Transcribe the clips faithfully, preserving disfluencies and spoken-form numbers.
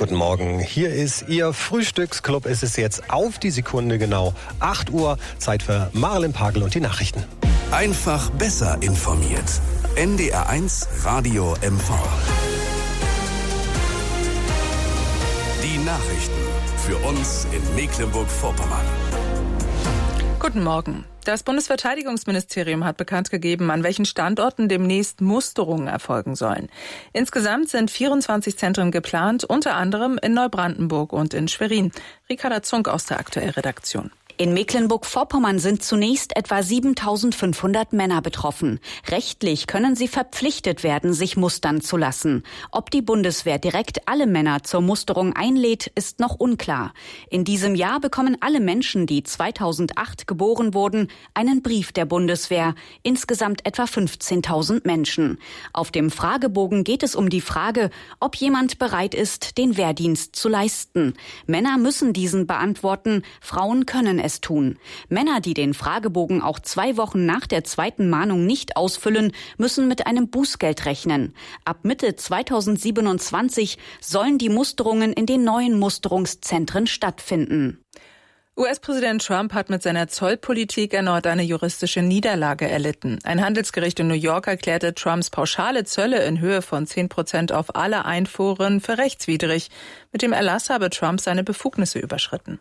Guten Morgen, hier ist Ihr Frühstücksclub. Es ist jetzt auf die Sekunde genau acht Uhr. Zeit für Marilyn Pagel und die Nachrichten. Einfach besser informiert. N D R eins Radio M V. Die Nachrichten für uns in Mecklenburg-Vorpommern. Guten Morgen. Das Bundesverteidigungsministerium hat bekannt gegeben, an welchen Standorten demnächst Musterungen erfolgen sollen. Insgesamt sind vierundzwanzig Zentren geplant, unter anderem in Neubrandenburg und in Schwerin. Ricarda Zunk aus der Aktuell-Redaktion. In Mecklenburg-Vorpommern sind zunächst etwa siebentausendfünfhundert Männer betroffen. Rechtlich können sie verpflichtet werden, sich mustern zu lassen. Ob die Bundeswehr direkt alle Männer zur Musterung einlädt, ist noch unklar. In diesem Jahr bekommen alle Menschen, die zweitausendacht geboren wurden, einen Brief der Bundeswehr. Insgesamt etwa fünfzehntausend Menschen. Auf dem Fragebogen geht es um die Frage, ob jemand bereit ist, den Wehrdienst zu leisten. Männer müssen diesen beantworten, Frauen können es tun. Männer, die den Fragebogen auch zwei Wochen nach der zweiten Mahnung nicht ausfüllen, müssen mit einem Bußgeld rechnen. Ab Mitte zweitausendsiebenundzwanzig sollen die Musterungen in den neuen Musterungszentren stattfinden. U S-Präsident Trump hat mit seiner Zollpolitik erneut eine juristische Niederlage erlitten. Ein Handelsgericht in New York erklärte Trumps pauschale Zölle in Höhe von zehn Prozent auf alle Einfuhren für rechtswidrig. Mit dem Erlass habe Trump seine Befugnisse überschritten.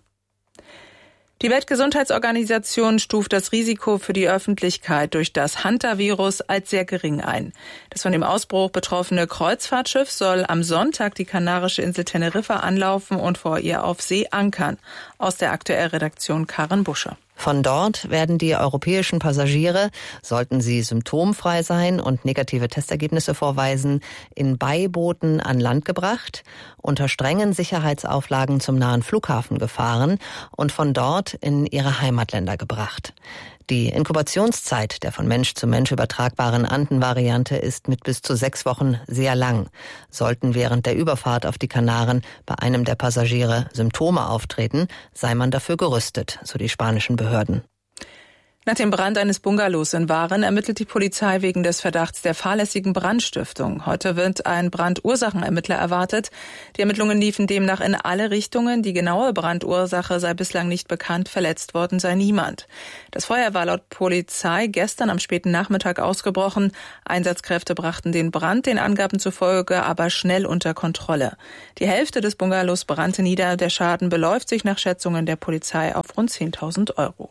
Die Weltgesundheitsorganisation stuft das Risiko für die Öffentlichkeit durch das Hantavirus als sehr gering ein. Das von dem Ausbruch betroffene Kreuzfahrtschiff soll am Sonntag die kanarische Insel Teneriffa anlaufen und vor ihr auf See ankern. Aus der Aktuell-Redaktion Karin Busche. Von dort werden die europäischen Passagiere, sollten sie symptomfrei sein und negative Testergebnisse vorweisen, in Beibooten an Land gebracht, unter strengen Sicherheitsauflagen zum nahen Flughafen gefahren und von dort in ihre Heimatländer gebracht. Die Inkubationszeit der von Mensch zu Mensch übertragbaren Anden-Variante ist mit bis zu sechs Wochen sehr lang. Sollten während der Überfahrt auf die Kanaren bei einem der Passagiere Symptome auftreten, sei man dafür gerüstet, so die spanischen Behörden. Nach dem Brand eines Bungalows in Waren ermittelt die Polizei wegen des Verdachts der fahrlässigen Brandstiftung. Heute wird ein Brandursachenermittler erwartet. Die Ermittlungen liefen demnach in alle Richtungen. Die genaue Brandursache sei bislang nicht bekannt. Verletzt worden sei niemand. Das Feuer war laut Polizei gestern am späten Nachmittag ausgebrochen. Einsatzkräfte brachten den Brand den Angaben zufolge aber schnell unter Kontrolle. Die Hälfte des Bungalows brannte nieder. Der Schaden beläuft sich nach Schätzungen der Polizei auf rund zehntausend Euro.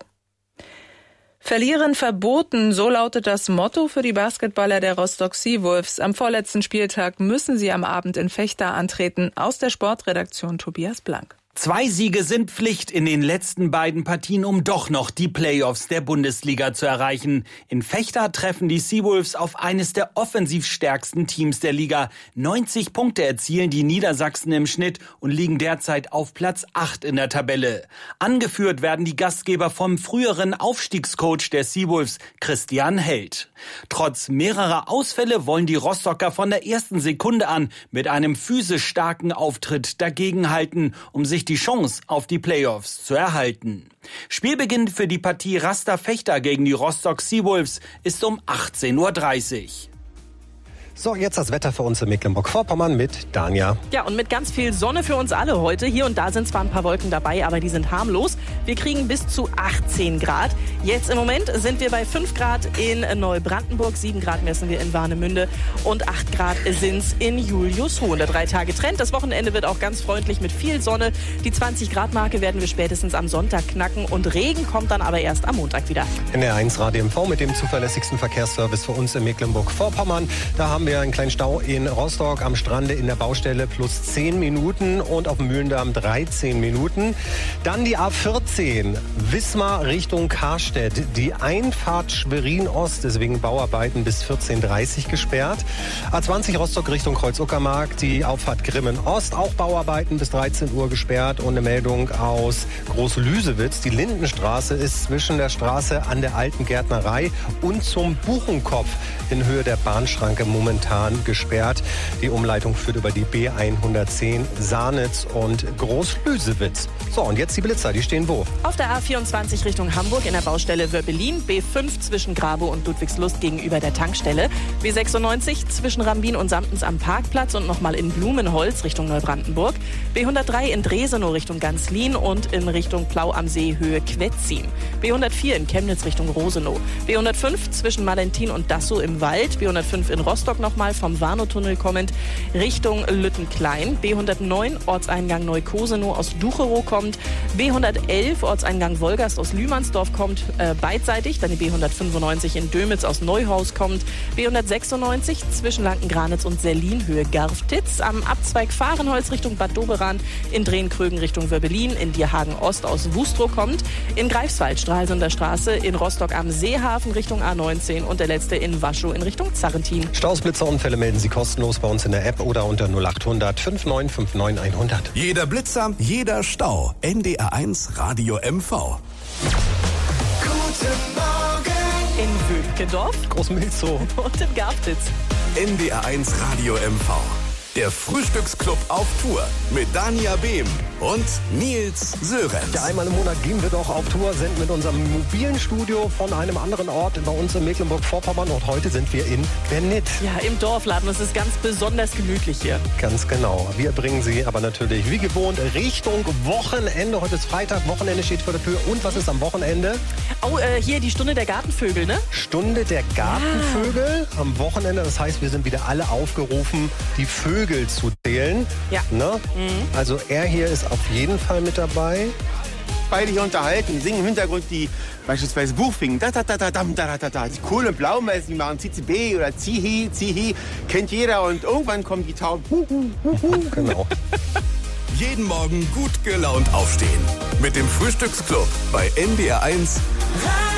Verlieren verboten, so lautet das Motto für die Basketballer der Rostock Seawolves. Am vorletzten Spieltag müssen sie am Abend in Vechta antreten. Aus der Sportredaktion Tobias Blank. Zwei Siege sind Pflicht in den letzten beiden Partien, um doch noch die Playoffs der Bundesliga zu erreichen. In Vechta treffen die Seawolves auf eines der offensiv stärksten Teams der Liga. neunzig Punkte erzielen die Niedersachsen im Schnitt und liegen derzeit auf Platz acht in der Tabelle. Angeführt werden die Gastgeber vom früheren Aufstiegscoach der Seawolves, Christian Held. Trotz mehrerer Ausfälle wollen die Rostocker von der ersten Sekunde an mit einem physisch starken Auftritt dagegenhalten, um sich die Chance auf die Playoffs zu erhalten. Spielbeginn für die Partie Rasta Vechta gegen die Rostock Seawolves ist um achtzehn Uhr dreißig. So, jetzt das Wetter für uns in Mecklenburg-Vorpommern mit Dania. Ja, und mit ganz viel Sonne für uns alle heute. Hier und da sind zwar ein paar Wolken dabei, aber die sind harmlos. Wir kriegen bis zu achtzehn Grad. Jetzt im Moment sind wir bei fünf Grad in Neubrandenburg, sieben Grad messen wir in Warnemünde und acht Grad sind's in Juliushohen. Der Drei-Tage-Trend. Das Wochenende wird auch ganz freundlich mit viel Sonne. Die zwanzig Grad Marke werden wir spätestens am Sonntag knacken und Regen kommt dann aber erst am Montag wieder. N D R eins Radio M V mit dem zuverlässigsten Verkehrsservice für uns in Mecklenburg-Vorpommern. Da haben wir einen kleinen Stau in Rostock am Strande in der Baustelle plus zehn Minuten und auf dem Mühlendamm dreizehn Minuten. Dann die A vierzehn, Wismar Richtung Karstedt. Die Einfahrt Schwerin-Ost ist wegen Bauarbeiten bis vierzehn Uhr dreißig gesperrt. A zwanzig Rostock Richtung Kreuz-Uckermark, die Auffahrt Grimmen-Ost, auch Bauarbeiten bis dreizehn Uhr gesperrt. Und eine Meldung aus Groß-Lüsewitz. Die Lindenstraße ist zwischen der Straße an der Alten Gärtnerei und zum Buchenkopf in Höhe der Bahnschranke momentan momentan gesperrt. Die Umleitung führt über die B hundertzehn Sarnitz und Großlüsewitz. So, und jetzt die Blitzer, die stehen wo? Auf der A vierundzwanzig Richtung Hamburg in der Baustelle Wöbbelin, B fünf zwischen Grabow und Ludwigslust gegenüber der Tankstelle, B sechsundneunzig zwischen Rambin und Samtens am Parkplatz und nochmal in Blumenholz Richtung Neubrandenburg, B hundertdrei in Dresenow Richtung Ganzlin und in Richtung Plau am See Höhe Quetzin, B hundertvier in Chemnitz Richtung Rosenow, B hundertfünf zwischen Malentin und Dassow im Wald, B hundertfünf in Rostock nochmal vom Warnow-Tunnel kommend Richtung Lüttenklein, B hundertneun Ortseingang Neukosenow aus Ducherow kommt, B hundertelf Ortseingang Wolgast aus Lühmannsdorf kommt äh, beidseitig, dann die B hundertfünfundneunzig in Dömitz aus Neuhaus kommt, B hundertsechsundneunzig zwischen Lanken-Granitz und Serlin Höhe Garftitz, am Abzweig Fahrenholz Richtung Bad Doberan, in Drehen-Krögen Richtung Wöbbelin, in Dierhagen Ost aus Wustrow kommt, in Greifswald Stralsunder Straße, in Rostock am Seehafen Richtung A neunzehn und der letzte in Waschow in Richtung Zarrentin. Staus, Blitzer, Unfälle melden Sie kostenlos bei uns in der App oder unter null achthundert fünfundneunzig neunundfünfzig hundert. Jeder Blitzer, jeder Stau. N D R eins Radio M V. Guten Morgen In Wülkendorf Großmilzow und in Garftitz. N D R eins Radio M V. Der Frühstücksclub auf Tour mit Dania Behm und Nils Sörenz. Ja, einmal im Monat gehen wir doch auf Tour, sind mit unserem mobilen Studio von einem anderen Ort bei uns in Mecklenburg-Vorpommern und heute sind wir in Bernit. Ja, im Dorfladen. Es ist ganz besonders gemütlich hier. Ganz genau. Wir bringen Sie aber natürlich wie gewohnt Richtung Wochenende. Heute ist Freitag, Wochenende steht vor der Tür. Und was ist am Wochenende? Oh, äh, hier die Stunde der Gartenvögel, ne? Stunde der Gartenvögel am Wochenende. Das heißt, wir sind wieder alle aufgerufen, die Vögel zu zählen. Ja. Ne? Mhm. Also er hier ist auf jeden Fall mit dabei. Beide hier unterhalten, singen im Hintergrund die beispielsweise Buchfingen. Da, da, da, da, da, da, da, da. Die Kohl- und Blaumeisen, die machen C C B oder Zihi, Zihi. Kennt jeder und irgendwann kommen die Tauben. Hu, hu, hu, hu. Genau. Jeden Morgen gut gelaunt aufstehen. Mit dem Frühstücksclub bei N D R eins.